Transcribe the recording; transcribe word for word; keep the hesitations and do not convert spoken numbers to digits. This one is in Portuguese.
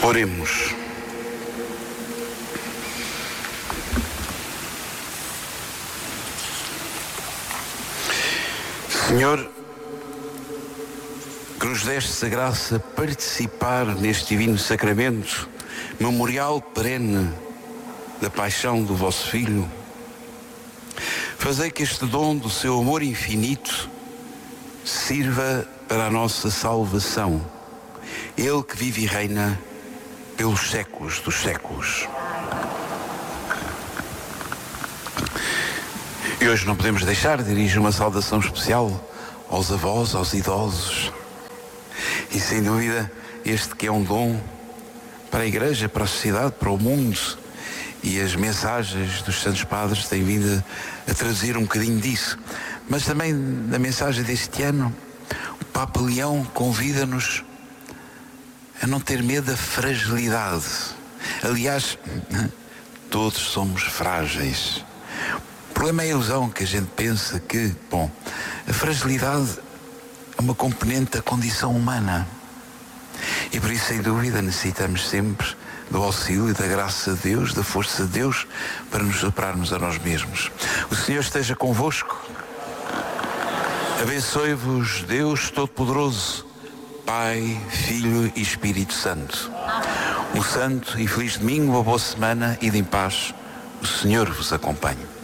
Oremos. Senhor, que nos destes a graça de participar neste divino sacramento, memorial perene da paixão do vosso Filho, fazei que este dom do seu amor infinito sirva para a nossa salvação. Ele que vive e reina pelos séculos dos séculos. E hoje não podemos deixar de dirigir uma saudação especial aos avós, aos idosos. E sem dúvida, este que é um dom para a Igreja, para a sociedade, para o mundo. E as mensagens dos Santos Padres têm vindo a traduzir um bocadinho disso. Mas também na mensagem deste ano, o Papa Leão convida-nos a não ter medo da fragilidade. Aliás, todos somos frágeis. O problema é a ilusão que a gente pensa que, bom, a fragilidade é uma componente da condição humana. E por isso, sem dúvida, necessitamos sempre do auxílio e da graça de Deus, da força de Deus, para nos superarmos a nós mesmos. O Senhor esteja convosco. Abençoe-vos Deus Todo-Poderoso, Pai, Filho e Espírito Santo. Um santo e feliz domingo, uma boa semana e de em paz. O Senhor vos acompanhe.